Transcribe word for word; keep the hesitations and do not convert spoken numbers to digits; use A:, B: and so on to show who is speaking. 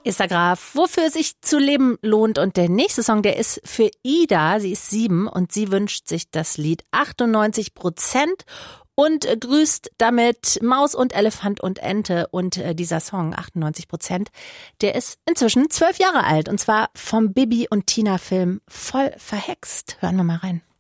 A: Esther Graf, wofür es sich zu leben lohnt. Und der nächste Song, der ist für Ida. Sie ist sieben und sie wünscht sich das Lied achtundneunzig Prozent und grüßt damit Maus und Elefant und Ente. Und äh, dieser Song, achtundneunzig Prozent, der ist inzwischen zwölf Jahre alt. Und zwar vom Bibi und Tina Film Voll verhext. Hören wir mal rein.